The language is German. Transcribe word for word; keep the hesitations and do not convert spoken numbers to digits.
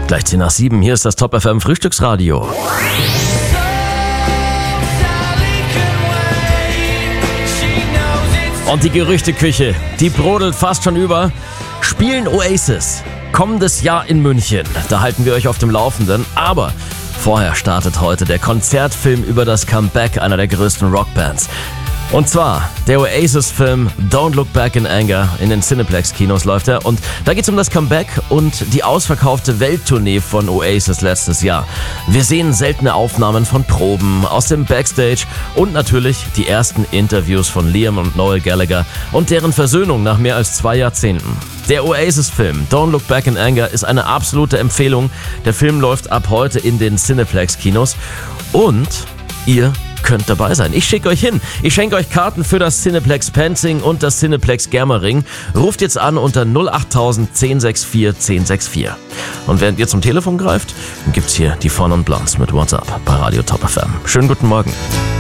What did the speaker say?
Gleich zehn nach sieben, hier ist das Top F M Frühstücksradio. Und die Gerüchteküche, die brodelt fast schon über. Spielen Oasis kommendes Jahr in München. Da halten wir euch auf dem Laufenden. Aber vorher startet heute der Konzertfilm über das Comeback einer der größten Rockbands. Und zwar der Oasis-Film Don't Look Back in Anger. In den Cineplex-Kinos läuft er. Und da geht es um das Comeback und die ausverkaufte Welttournee von Oasis letztes Jahr. Wir sehen seltene Aufnahmen von Proben aus dem Backstage und natürlich die ersten Interviews von Liam und Noel Gallagher und deren Versöhnung nach mehr als zwei Jahrzehnten. Der Oasis-Film Don't Look Back in Anger ist eine absolute Empfehlung. Der Film läuft ab heute in den Cineplex-Kinos und ihr könnt dabei sein. Ich schicke euch hin. Ich schenke euch Karten für das Cineplex Penzing und das Cineplex Germering. Ruft jetzt an unter null acht tausend zehn sechs vier zehn sechs vier. Und während ihr zum Telefon greift, gibt's hier die Fun und Blondes mit What's Up bei Radio Top F M. Schönen guten Morgen.